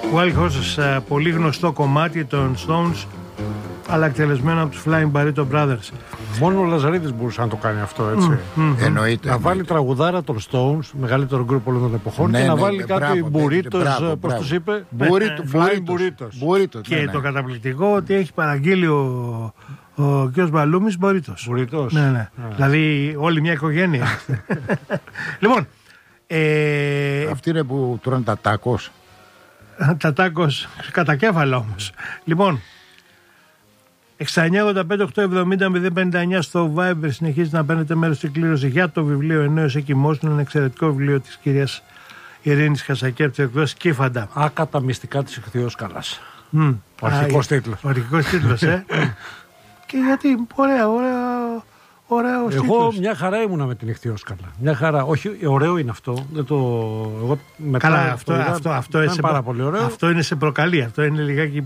Wild Horses, πολύ γνωστό κομμάτι των Stones, αλλά εκτελεσμένο από τους Flying Burrito Brothers. Μόνο ο Λαζαρίδης μπορούσε να το κάνει αυτό, έτσι. Εννοείται. Να βάλει τραγουδάρα των Stones, μεγαλύτερο γκρουπ όλων των εποχών, και να βάλει κάτι burritos, πώς τους είπε. Burritos. Και το καταπληκτικό ότι έχει παραγγείλει ο κ. Μπαλούμης burritos. Ναι. Δηλαδή όλη μια οικογένεια. Λοιπόν. Αυτοί είναι που τρώνε τα τάκος. Τα τάκος κατά κέφαλα όμως. Λοιπόν. 69-85-870-059 στο Viber συνεχίζει να παίρνετε μέρος στην κλήρωση για το βιβλίο «Εννέος Εκκοιμός». Είναι ένα εξαιρετικό βιβλίο της κυρίας Ειρήνης Χασακέπ, της εκδόσης Κύφαντα. Άκα τα μυστικά της Ιχθυόσκαλας. Ο αρχικός τίτλος. Ο αρχικός τίτλος, Και γιατί, ωραίος τίτλος. Εγώ μια χαρά ήμουνα με την Ιχθυόσκαλα. Μια χαρά. Όχι, ωραίο είναι αυτό. Εγώ μετά. Καλά, αυτό είναι πάρα πολύ ωραίο. Αυτό είναι σε προκαλεί. Αυτό είναι λιγάκι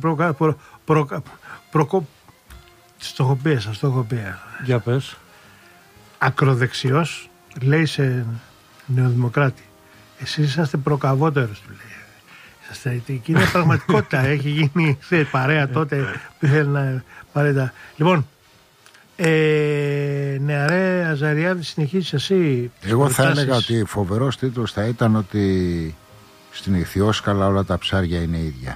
σας το έχω πει. Για πες. Ακροδεξιός, λέει σε νεοδημοκράτη. Εσείς είσαστε προκαβότερος, του λέει. Και είναι πραγματικότητα. Έχει γίνει παρέα τότε που ήθελε να παρέτα. Λοιπόν, νεαρέ Αζαριάδη, συνεχίζεις εσύ. Εγώ θα έλεγα ότι φοβερός τίτλος θα ήταν ότι στην Ιχθυόσκαλα όλα τα ψάρια είναι ίδια.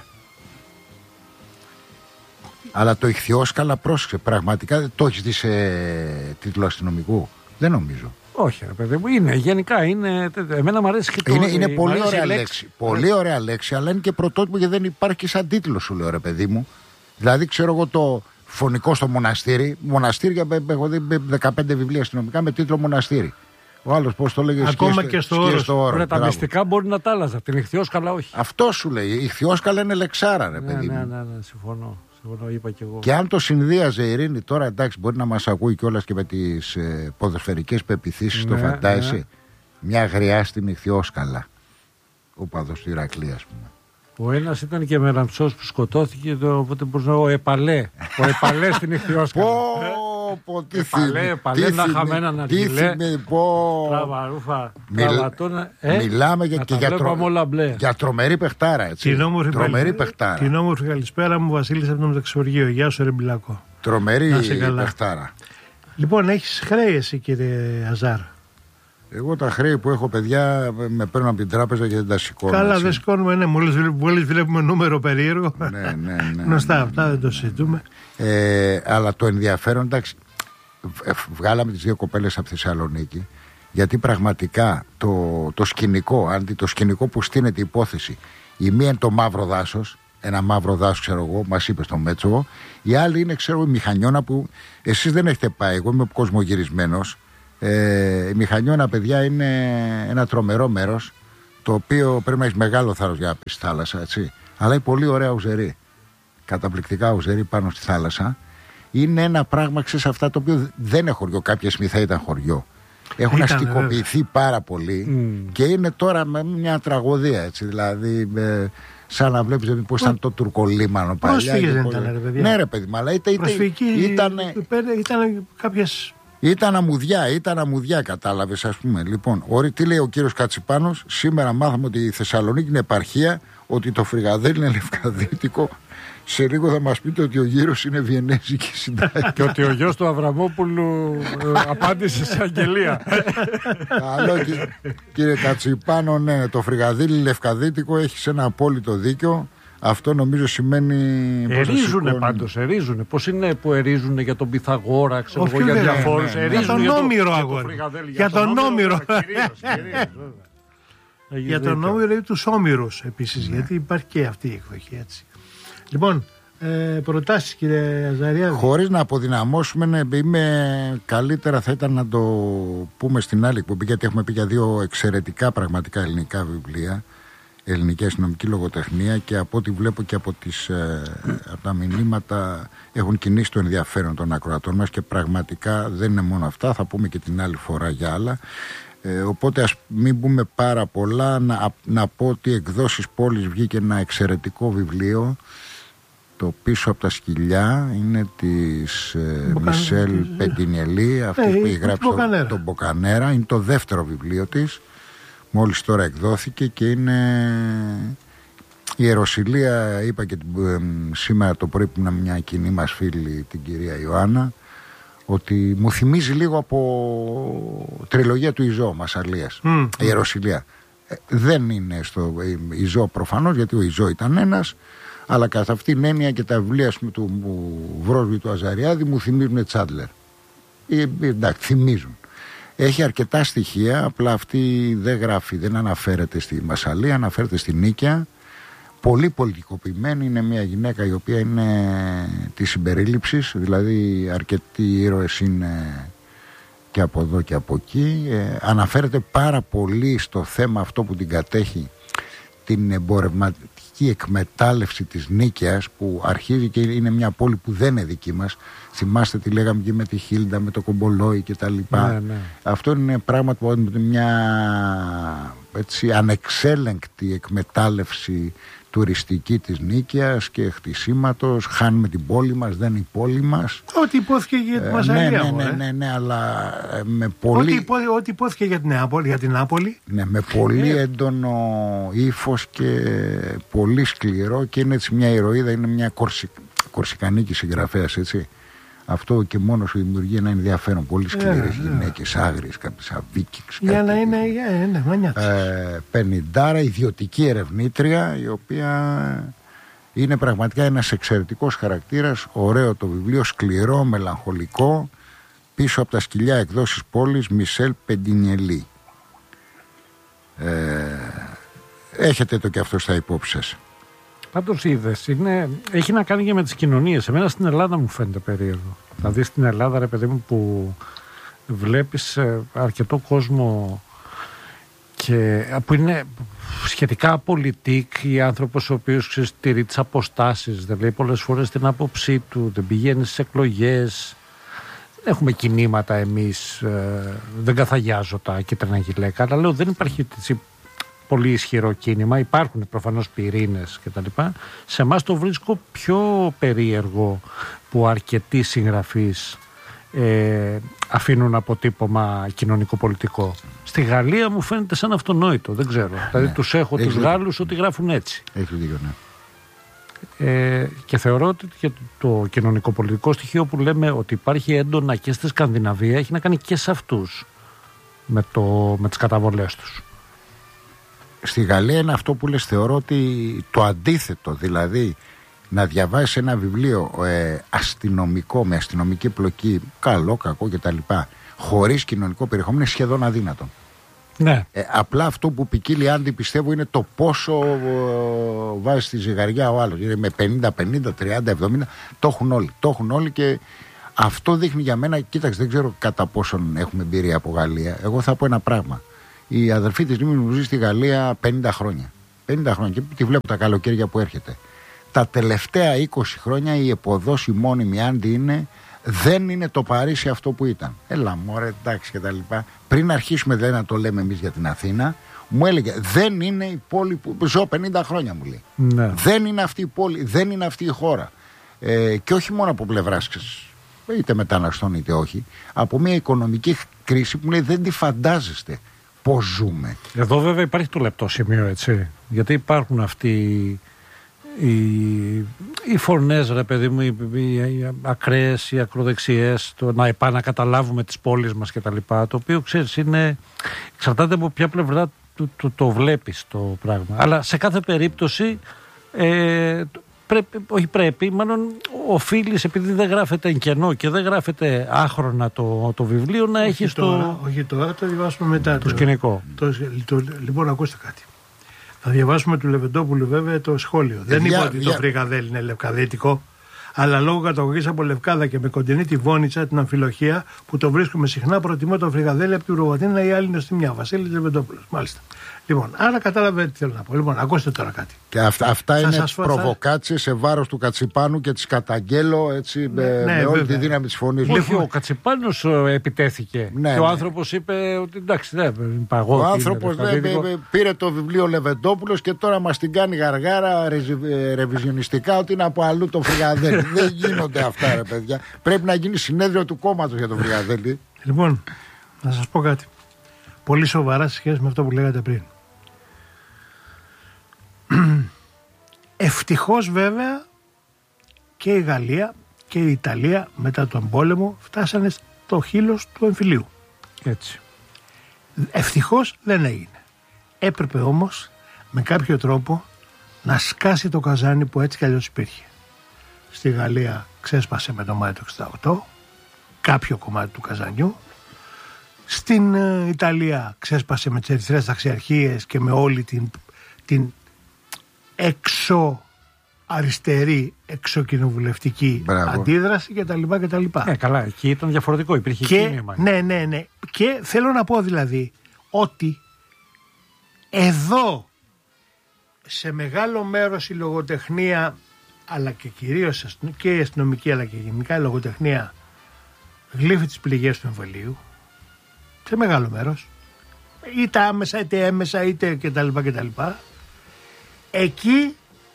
Αλλά το Ιχθυόσκαλα, πρόσεξε, πραγματικά δεν το έχεις δει σε τίτλο αστυνομικού? Δεν νομίζω. Όχι, ρε παιδί μου, είναι γενικά. Εμένα μου αρέσει και το. Είναι πολύ ωραία λέξη. Πολύ ωραία λέξη, αλλά είναι και πρωτότυπο γιατί δεν υπάρχει και σαν τίτλο, σου λέω, ρε παιδί μου. Δηλαδή, ξέρω εγώ το φωνικό στο μοναστήρι. Μοναστήρια, έχω δει 15 βιβλία αστυνομικά με τίτλο Μοναστήρι. Ο άλλος πώς το λέγε? Ακόμα και στο όρο. Τα μυστικά μπορεί να τα άλλαζα. Την Ιχθυόσκαλα όχι. Αυτό σου λέει. Η Ιχθυόσκαλα είναι λεξάρα, ρε παιδί μου. Ναι, συμφωνώ. Είπα και εγώ. Και αν το συνδύαζε η Ειρήνη τώρα, εντάξει, μπορεί να μας ακούει κιόλας και με τις ποδοσφαιρικές πεποιθήσεις, το φαντάζεσαι. Μια γριά στην Ιχθυόσκαλα. Ο παδός του Ηρακλή, ας πούμε. Ο ένας ήταν και με Ραμψός που σκοτώθηκε, οπότε μπορούσε να ο Επαλέ. Ο Επαλέ στην Ιχθυόσκαλα. Τι Επαλέ, να είχαμε έναν αργυλέ. Τραβαρούφα, τραβατώνα. Μιλάμε για τρομερή παιχτάρα, έτσι. Την όμορφη καλησπέρα μου, Βασίλης από το Μεταξυφοργείο. Γεια σου, ρε Μπιλάκο. Τρομερή παιχτάρα. Λοιπόν, έχεις χρέη εσύ, κύριε Αζάρ? Εγώ τα χρέη που έχω, παιδιά, με παίρνω από την τράπεζα και δεν τα σηκώνω. Καλά, έτσι. Δεν σηκώνουμε, ναι. Μόλις βλέπουμε νούμερο περίεργο. Ναι. Γνωστά αυτά, δεν το συζητούμε. Αλλά το ενδιαφέρον, εντάξει, βγάλαμε τις δύο κοπέλες από Θεσσαλονίκη, γιατί πραγματικά το σκηνικό, το σκηνικό που στείνεται η υπόθεση, η μία είναι το μαύρο δάσος, ένα μαύρο δάσος, ξέρω εγώ, μας είπε στο Μέτσοβο. Η άλλη είναι, ξέρω, η Μηχανιώνα που εσείς δεν έχετε πάει. Εγώ είμαι κοσμογυρισμένος. Η Μηχανιώνα, παιδιά, είναι ένα τρομερό μέρος, το οποίο πρέπει να έχει μεγάλο θάρρος για να πεις θάλασσα, έτσι. Αλλά είναι πολύ ωραία ουζερή. Καταπληκτικά ουζερή πάνω στη θάλασσα. Είναι ένα πράγμα, ξέρεις, αυτά το οποίο δεν είναι χωριό. Κάποια στιγμή θα ήταν χωριό. Έχουν αστικοποιηθεί πάρα πολύ και είναι τώρα με μια τραγωδία, έτσι. Δηλαδή, σαν να βλέπεις πώς ήταν το τουρκολίμανο παλιά. Πρόσφυγες δεν ήταν, ρε παιδιά. Ναι, ρε παιδί, αλλά ήταν κάποιες. Ήταν αμμουδιά, κατάλαβες, ας πούμε. Λοιπόν, τι λέει ο κύριος Κατσιπάνος? Σήμερα μάθαμε ότι η Θεσσαλονίκη είναι επαρχία, ότι το Φρυγαδέλ είναι λευκαδίτικο. Σε λίγο θα μας πείτε ότι ο γύρος είναι βιενέζικη συνταγή. Και ότι ο γιος του Αβραμόπουλου απάντησε σε αγγελία. Καλό, κύριε Κατσιπάνο, ναι, το Φρυγαδέλ λευκαδίτικο, έχεις ένα απόλυτο δίκιο. Αυτό νομίζω σημαίνει. Ερίζουνε πάντως, ερίζουνε. Πώς είναι που ερίζουνε για τον Πυθαγόρα, ξέρω εγώ, για διαφόρους. Για τον Όμηρο, αγόρι. Για τον Όμηρο. Για τον Όμηρο ή τους Όμηρους επίσης, γιατί υπάρχει και αυτή η εκδοχή, έτσι. Λοιπόν, προτάσεις, κύριε Αζαριάδη? Χωρίς να αποδυναμώσουμε, καλύτερα θα ήταν να το πούμε στην άλλη εκπομπή, γιατί έχουμε πει για δύο εξαιρετικά πραγματικά ελληνικά βιβλία. Ελληνική αστυνομική λογοτεχνία, και από ό,τι βλέπω και από τα μηνύματα έχουν κινήσει το ενδιαφέρον των ακροατών μας, και πραγματικά δεν είναι μόνο αυτά, θα πούμε και την άλλη φορά για άλλα. Οπότε ας μην πούμε πάρα πολλά, να πω ότι Εκδόσεις Πόλης βγήκε ένα εξαιρετικό βιβλίο, το Πίσω από τα σκυλιά, είναι της Μισελ Πεντινιελή, αυτή που έχει γράψει τον Μποκανέρα, είναι το δεύτερο βιβλίο της. Μόλις τώρα εκδόθηκε και Η Ιεροσυλία, είπα και σήμερα το πρωί που είναι μια κοινή μας φίλη, την κυρία Ιωάννα, ότι μου θυμίζει λίγο από τριλογία του Ιζώ Μασσαλίας, η Ιεροσυλία. Δεν είναι στο Ιζώ προφανώς, γιατί ο Ιζώ ήταν ένας, αλλά κατά αυτήν την έννοια και τα βιβλία του Βρόσβη του Αζαριάδη μου θυμίζουν Τσάντλερ. Εντάξει, θυμίζουν. Έχει αρκετά στοιχεία, απλά αυτή δεν γράφει, δεν αναφέρεται στη Μασσαλία, αναφέρεται στη Νίκαια. Πολύ πολιτικοποιημένη, είναι μια γυναίκα η οποία είναι της συμπερίληψης, δηλαδή αρκετοί ήρωες είναι και από εδώ και από εκεί. Αναφέρεται πάρα πολύ στο θέμα αυτό που την κατέχει, την εμπορευματική εκμετάλλευση της Νίκαιας, που αρχίζει και είναι μια πόλη που δεν είναι δική μας. Θυμάστε τι λέγαμε και με τη Χίλντα, με το Κομπολόι και τα λοιπά. Ναι. Αυτό είναι πράγμα που είναι μια έτσι, ανεξέλεγκτη εκμετάλλευση τουριστική της Νίκαιας και χτισήματος. Χάνουμε την πόλη μας, δεν είναι η πόλη μας. Ό,τι υπόθηκε για τη Μασσαλία. Ναι, αλλά με πολύ... Ό,τι υπόθηκε για την Νάπολη. Ναι, με πολύ έντονο ύφος και πολύ σκληρό, και είναι έτσι μια ηρωίδα, είναι μια κορσικανίκη συγγραφέας, έτσι. Αυτό και μόνο σου δημιουργεί ένα ενδιαφέρον. Πολύ σκληρές γυναίκες, άγριες, κάποιες αβίκικες. Για να είναι μανιάτες. Πενιντάρα, ιδιωτική ερευνήτρια, η οποία είναι πραγματικά ένας εξαιρετικός χαρακτήρας. Ωραίο το βιβλίο, σκληρό, μελαγχολικό. Πίσω από τα σκυλιά εκδόσεις πόλης, Μισελ Πεντινιελί. Έχετε το και αυτό στα υπόψη σας. Πάντως είδες, έχει να κάνει και με τις κοινωνίες. Εμένα στην Ελλάδα μου φαίνεται περίεργο. Δηλαδή στην Ελλάδα, ρε παιδί μου, που βλέπεις αρκετό κόσμο και που είναι σχετικά απολυτικ, ή άνθρωπος ο οποίος τηρεί τις αποστάσεις, δεν λέει πολλές φορές την άποψή του, δεν πηγαίνει στις εκλογές. Δεν έχουμε κινήματα εμείς, δεν καθαγιάζω τα κίτρινα γυλαίκα, αλλά λέω δεν υπάρχει πολύ ισχυρό κίνημα, υπάρχουν προφανώς πυρήνες κτλ. Σε εμάς το βρίσκω πιο περίεργο που αρκετοί συγγραφείς αφήνουν αποτύπωμα κοινωνικό-πολιτικό. Στη Γαλλία μου φαίνεται σαν αυτονόητο, δεν ξέρω. Δηλαδή τους έχω τους Γάλλους ότι γράφουν έτσι. Έχει δίκιο, ναι. Και θεωρώ ότι και το κοινωνικό-πολιτικό στοιχείο που λέμε ότι υπάρχει έντονα και στη Σκανδιναβία έχει να κάνει και σε αυτούς με τις καταβολές τους. Στη Γαλλία είναι αυτό που λες, θεωρώ ότι το αντίθετο, δηλαδή να διαβάσεις ένα βιβλίο αστυνομικό, με αστυνομική πλοκή, καλό, κακό κτλ, χωρίς κοινωνικό περιεχόμενο, είναι σχεδόν αδύνατο. Ναι. Απλά αυτό που ποικίλει Άντι, πιστεύω, είναι το πόσο βάζει στη ζυγαριά ο άλλος. Είναι με 50, 30, 70, το έχουν όλοι και αυτό δείχνει για μένα, κοίταξε, δεν ξέρω κατά πόσον έχουμε εμπειρία από Γαλλία. Εγώ θα πω ένα πράγμα. Η αδερφή της Νίμης μου ζει στη Γαλλία 50 χρόνια. 50 χρόνια και τη βλέπω τα καλοκαίρια που έρχεται. Τα τελευταία 20 χρόνια η εποδός, η μόνιμη Άντι δεν είναι το Παρίσι αυτό που ήταν. Έλα μωρέ, εντάξει και τα λοιπά. Πριν αρχίσουμε δηλαδή να το λέμε εμείς για την Αθήνα, μου έλεγε δεν είναι η πόλη που ζω 50 χρόνια, μου λέει. Ναι. Δεν είναι αυτή η πόλη, δεν είναι αυτή η χώρα. Και όχι μόνο από πλευράς είτε μεταναστών είτε όχι, από μια οικονομική κρίση που μου λέει δεν τη φαντάζεστε πώς ζούμε. Εδώ βέβαια υπάρχει το λεπτό σημείο, έτσι. Γιατί υπάρχουν αυτοί οι φωνές, ρε παιδί μου, οι ακραίες, οι ακροδεξιές, το να επανακαταλάβουμε τις πόλεις μας κτλ. Το οποίο, ξέρεις, εξαρτάται από ποια πλευρά το βλέπεις το πράγμα. Αλλά σε κάθε περίπτωση μάλλον οφείλεις, επειδή δεν γράφεται εν κενό και δεν γράφεται άχρονα το βιβλίο, να έχεις όχι τώρα, το διαβάσουμε μετά. Το σκηνικό. Λοιπόν, ακούστε κάτι. Θα διαβάσουμε του Λεβεντόπουλου βέβαια το σχόλιο. Δεν είπα ότι το φρικαδέλι είναι λευκαδίτικο, αλλά λόγω καταγωγής από Λευκάδα και με κοντινή τη Βόνιτσα, την αμφιλοχία που το βρίσκουμε συχνά, προτιμώ το φρικαδέλι από την Ροβατίνα ή άλλη νοστιμιά. Βασίλης Λεβεντόπουλος. Μάλιστα. Λοιπόν, άρα κατάλαβε τι θέλω να πω. Λοιπόν, ακούστε τώρα κάτι. Και αυτά είναι προβοκάτσιες σε βάρος του Κατσιπάνου και τις καταγγέλω έτσι με όλη τη δύναμη της φωνής. Όχι, ο Κατσιπάνος επιτέθηκε. Και ο άνθρωπος είπε ότι εντάξει, δεν παγώ. Ο άνθρωπος πήρε το βιβλίο Λεβεντόπουλος και τώρα μας την κάνει γαργάρα ρεβιζιονιστικά ότι είναι από αλλού το φρικαδέλι. Δεν γίνονται αυτά, ρε παιδιά. Πρέπει να γίνει συνέδριο του κόμματος για το φρικαδέλι. Λοιπόν, να σας πω κάτι. Πολύ σοβαρά σε σχέση με αυτό που λέγατε πριν. Ευτυχώς βέβαια και η Γαλλία και η Ιταλία μετά τον πόλεμο φτάσανε στο χείλος του εμφυλίου. Έτσι. Ευτυχώς δεν έγινε. Έπρεπε όμως με κάποιο τρόπο να σκάσει το καζάνι που έτσι κι αλλιώς υπήρχε. Στη Γαλλία ξέσπασε με το Μάιο του 68 κάποιο κομμάτι του καζανιού. Στην Ιταλία ξέσπασε με τις ερυθρές ταξιαρχίες και με όλη την αριστερή εξοκοινοβουλευτική αντίδραση κτλ. Καλά, εκεί ήταν διαφορετικό, υπήρχε κίνημα. Ναι. Και θέλω να πω δηλαδή ότι εδώ σε μεγάλο μέρος η λογοτεχνία, αλλά και κυρίως και η αστυνομική αλλά και γενικά η λογοτεχνία γλύφει τις πληγές του εμβολίου, σε μεγάλο μέρος, είτε άμεσα είτε έμεσα είτε κτλ. Εκεί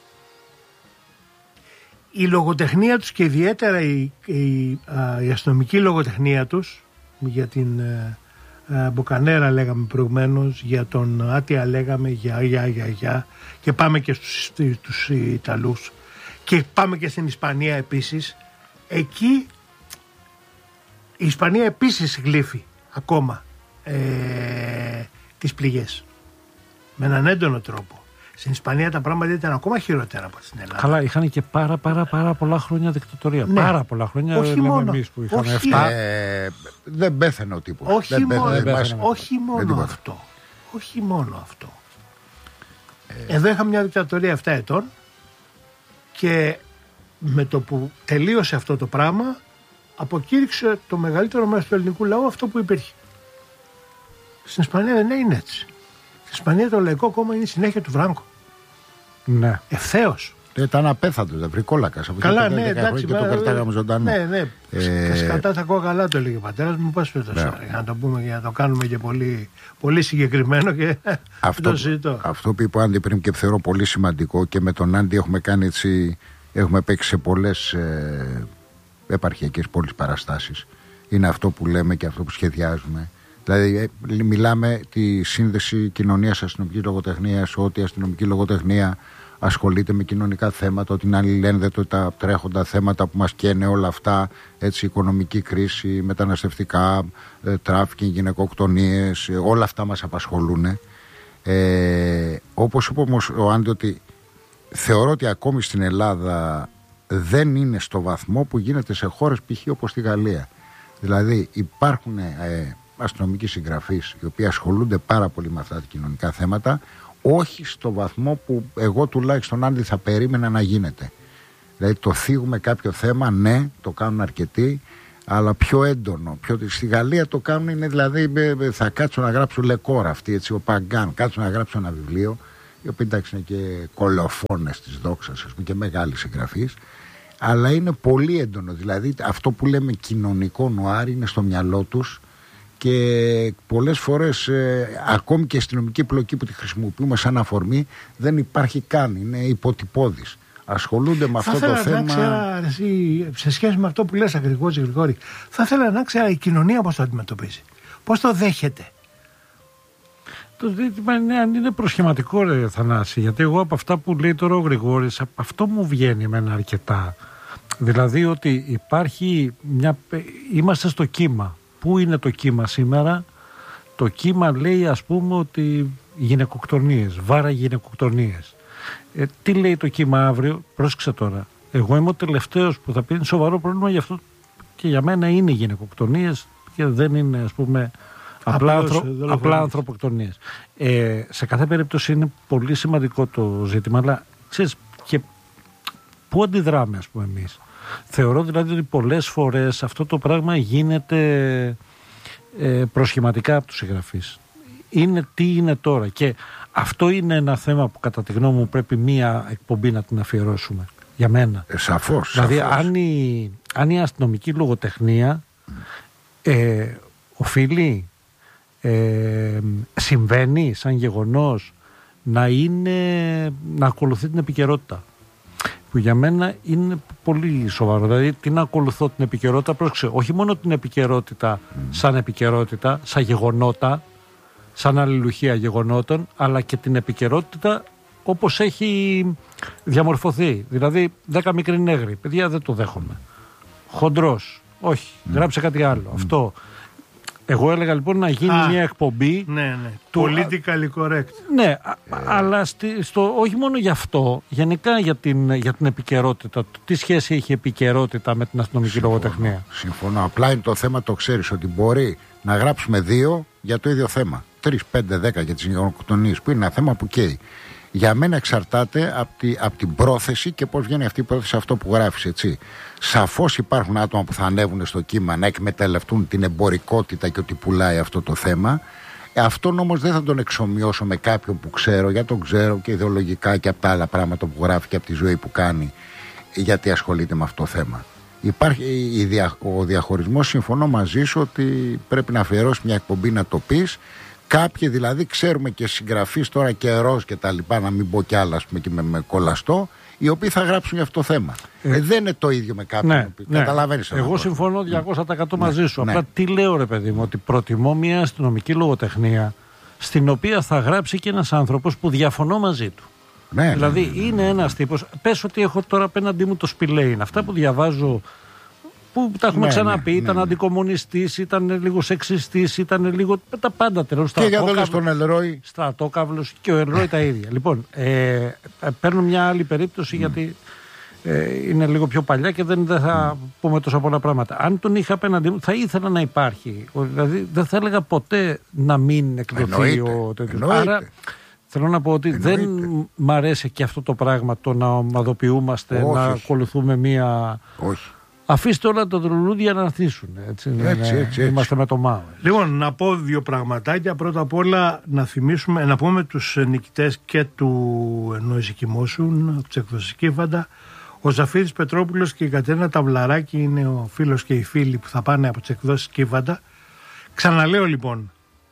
η λογοτεχνία τους και ιδιαίτερα η αστυνομική λογοτεχνία τους, για την Μποκανέρα λέγαμε προηγουμένως, για τον Άτια λέγαμε για και πάμε και στους Ιταλούς και πάμε και στην Ισπανία επίσης. Εκεί η Ισπανία επίσης γλύφει ακόμα τις πληγές με έναν έντονο τρόπο. Στην Ισπανία τα πράγματα ήταν ακόμα χειρότερα από στην Ελλάδα. Καλά, είχαν και πάρα πολλά χρόνια δικτατορία. Ναι. Πάρα πολλά χρόνια. Όχι μόνο, εμείς που είχαμε όχι, 7. Δεν πέθανε ο τύπος. Όχι μόνο αυτό. Εδώ είχαμε μια δικτατορία 7 ετών και με το που τελείωσε αυτό το πράγμα αποκήρυξε το μεγαλύτερο μέρος του ελληνικού λαού αυτό που υπήρχε. Στην Ισπανία δεν είναι έτσι. Στην Ισπανία το Λαϊκό Κόμμα είναι η συνέχεια του Φράγκο. Ναι. Ευθέως. Ήταν απέθαντος, βρικόλακας. Καλά, ναι, εντάξει. Και το κρατάγαμε ζωντανό. Ναι. Σκατά τα κόκαλά το έλεγε ο πατέρας μου, πας πέτω για να το πούμε, για να το κάνουμε και πολύ, πολύ συγκεκριμένο και το συζητώ. Αυτό που είπε ο Άντι πριν και θεωρώ πολύ σημαντικό, και με τον Άντι έχουμε κάνει έτσι, έχουμε παίξει σε πολλές επαρχιακές πόλεις παραστάσεις. Είναι αυτό που λέμε και αυτό που σχεδιάζουμε. Δηλαδή μιλάμε τη σύνδεση κοινωνίας αστυνομικής λογοτεχνίας, ότι η αστυνομική λογοτεχνία ασχολείται με κοινωνικά θέματα, ότι άλλοι λένε τα τρέχοντα θέματα που μας καίνε όλα αυτά, έτσι, οικονομική κρίση, μεταναστευτικά, τράφικινγκ, γυναικοκτονίες, όλα αυτά μας απασχολούν. Όπως είπε όμως ο Άντι, ότι θεωρώ ότι ακόμη στην Ελλάδα δεν είναι στο βαθμό που γίνεται σε χώρες π.χ. όπως στη Γαλλία. Δηλαδή υπάρχουν αστυνομικοί συγγραφείς οι οποίοι ασχολούνται πάρα πολύ με αυτά τα κοινωνικά θέματα, όχι στο βαθμό που εγώ τουλάχιστον Άντι θα περίμενα να γίνεται. Δηλαδή το θίγουμε κάποιο θέμα, ναι, το κάνουν αρκετοί, αλλά πιο έντονο. Στη Γαλλία το κάνουν, είναι δηλαδή θα κάτσω να γράψω Λεκόρα αυτή, έτσι, ο Παγκάν, κάτσω να γράψω ένα βιβλίο, οι οποίοι εντάξει είναι και κολοφόνες της δόξας, ας πούμε, και μεγάλοι συγγραφείς, αλλά είναι πολύ έντονο. Δηλαδή αυτό που λέμε κοινωνικό νουάρ είναι στο μυαλό τους. Και πολλές φορές ακόμη και η αστυνομική πλοκή που τη χρησιμοποιούμε σαν αφορμή δεν υπάρχει καν, είναι υποτυπώδης. Ασχολούνται με αυτό το θέμα. Θα ήθελα να ξέρω, εσύ, σε σχέση με αυτό που λες ακριβώς, Γρηγόρη, θα ήθελα να ξέρω η κοινωνία πώς το αντιμετωπίζει, πώς το δέχεται. Το ζήτημα είναι αν είναι προσχηματικό, ρε Θανάση, γιατί εγώ από αυτά που λέει τώρα ο Γρηγόρης, αυτό μου βγαίνει εμένα αρκετά. Δηλαδή ότι υπάρχει είμαστε στο κύμα. Πού είναι το κύμα σήμερα? Το κύμα λέει, ας πούμε, ότι γυναικοκτονίες, βάρα γυναικοκτονίες. Τι λέει το κύμα αύριο? Πρόσεξε τώρα. Εγώ είμαι ο τελευταίος που θα πει είναι σοβαρό πρόβλημα, γι' αυτό και για μένα είναι γυναικοκτονίες και δεν είναι, ας πούμε, απλά ανθρωποκτονίες. Σε κάθε περίπτωση είναι πολύ σημαντικό το ζήτημα, αλλά ξέρεις και πού αντιδράμε, ας πούμε, εμείς. Θεωρώ δηλαδή ότι πολλές φορές αυτό το πράγμα γίνεται προσχηματικά από τους συγγραφείς. Είναι τι είναι τώρα, και αυτό είναι ένα θέμα που κατά τη γνώμη μου πρέπει μία εκπομπή να την αφιερώσουμε, για μένα. Σαφώς. Δηλαδή αν η αστυνομική λογοτεχνία οφείλει, συμβαίνει σαν γεγονός να ακολουθεί την επικαιρότητα, που για μένα είναι πολύ σοβαρό. Δηλαδή, τι να ακολουθώ την επικαιρότητα, πρόσεξε, όχι μόνο την επικαιρότητα σαν επικαιρότητα, σαν γεγονότα, σαν αλληλουχία γεγονότων, αλλά και την επικαιρότητα όπως έχει διαμορφωθεί. Δηλαδή 10 μικροί νέγροι. Παιδιά, δεν το δέχομαι. Χοντρός. Όχι. Γράψε κάτι άλλο. Αυτό. Εγώ έλεγα λοιπόν να γίνει μια εκπομπή. Ναι. Politically correct. Ναι, αλλά όχι μόνο γι' αυτό, γενικά για την επικαιρότητα. Τι σχέση έχει η επικαιρότητα με την αστυνομική λογοτεχνία. Συμφωνώ. Απλά είναι το θέμα, το ξέρεις, ότι μπορεί να γράψουμε 2 για το ίδιο θέμα. 3, 5, 10 για τις γενοκτονίες, που είναι ένα θέμα που καίει. Για μένα εξαρτάται από την πρόθεση και πώς βγαίνει αυτή η πρόθεση, αυτό που γράφεις, έτσι. Σαφώς υπάρχουν άτομα που θα ανέβουν στο κύμα να εκμεταλλευτούν την εμπορικότητα και ότι πουλάει αυτό το θέμα. Αυτόν όμως δεν θα τον εξομοιώσω με κάποιον που ξέρω, για τον ξέρω και ιδεολογικά και από τα άλλα πράγματα που γράφει και από τη ζωή που κάνει, γιατί ασχολείται με αυτό το θέμα. Υπάρχει ο διαχωρισμός, συμφωνώ μαζί σου ότι πρέπει να αφιερώσει μια εκπομπή να το πεις. Κάποιοι δηλαδή ξέρουμε και συγγραφείς τώρα καιρός και τα λοιπά, να μην πω κι άλλα, ας πούμε, και με κολλαστό, οι οποίοι θα γράψουν για αυτό το θέμα. Δεν είναι το ίδιο με κάποιον. Ναι, καταλαβαίνεις. Εγώ συμφωνώ 200% μαζί σου. Απλά τι λέω, ρε παιδί μου, ότι προτιμώ μια αστυνομική λογοτεχνία στην οποία θα γράψει και ένας άνθρωπος που διαφωνώ μαζί του. Δηλαδή είναι ένας τύπος. Πες ότι έχω τώρα απέναντί μου το Σπιλέιν. Αυτά που διαβάζω, που τα έχουμε ξαναπεί, ήταν αντικομμουνιστής, ήταν λίγο σεξιστής, ήταν λίγο τα πάντα τέλος. Και για τότε στον Ελρόι. Στρατόκαυλος και ο Ελρόι τα ίδια. Λοιπόν, παίρνω μια άλλη περίπτωση γιατί είναι λίγο πιο παλιά και δεν θα πούμε τόσα πολλά πράγματα. Αν τον είχα απέναντί μου, θα ήθελα να υπάρχει. Δηλαδή δεν θα έλεγα ποτέ να μην εκδοθεί ο τέτοιος. Άρα θέλω να πω ότι δεν μ' αρέσει και αυτό το πράγμα, το να ομαδοποιούμαστε, να ακολουθούμε μία. Όχι. Αφήστε όλα τα λουλούδια να ανθίσουν. Έτσι. Είμαστε με το ΜΑΟ. Λοιπόν, να πω 2 πραγματάκια. Πρώτα απ' όλα να πούμε τους νικητές και του Ενώ εσύ κοιμόσουν, από τις εκδόσεις Κύφαντα. Ο Ζαφύρης Πετρόπουλος και η Κατερίνα Ταβλαράκη είναι ο φίλος και οι φίλοι που θα πάνε από τις εκδόσεις Κύφαντα. Ξαναλέω λοιπόν,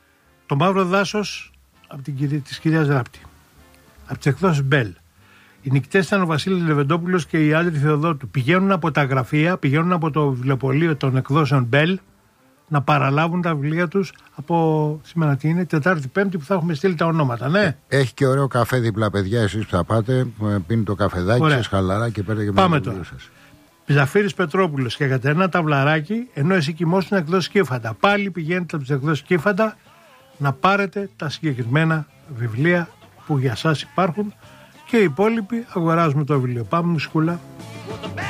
το Μαύρο Δάσος της κυρίας Ράπτη, από τις εκδόσεις Μπέλ. Οι νικητές ήταν ο Βασίλης Λεβεντόπουλος και η Άντρη Θεοδότου. Πηγαίνουν από τα γραφεία, πηγαίνουν από το βιβλιοπωλείο των εκδόσεων Μπέλ να παραλάβουν τα βιβλία τους από σήμερα τι είναι, Τετάρτη Πέμπτη που θα έχουμε στείλει τα ονόματα, ναι. Έχει και ωραίο καφέ δίπλα, παιδιά, εσείς που θα πάτε, πίνει το καφεδάκι σας χαλαρά και παίρνετε και πάμε τώρα. Ζαφύρης Πετρόπουλος και Κατερίνα Ταβλαράκη, ενώ εσύ κοιμόσουν εκδόσεις Κύφαντα. Πάλι πηγαίνετε από τις εκδόσεις Κύφαντα να πάρετε τα συγκεκριμένα βιβλία που για σας υπάρχουν. Και οι υπόλοιποι αγοράζουμε το βιβλίο. Πάμε μουσικούλα.